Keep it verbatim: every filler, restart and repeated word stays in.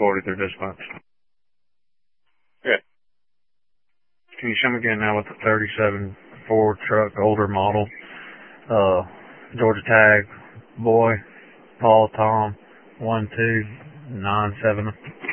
forty through dispatch. Yeah. Can you show me again now with the thirty-seven Ford truck, older model, uh, Georgia tag, boy, Paul, Tom, one two nine seven.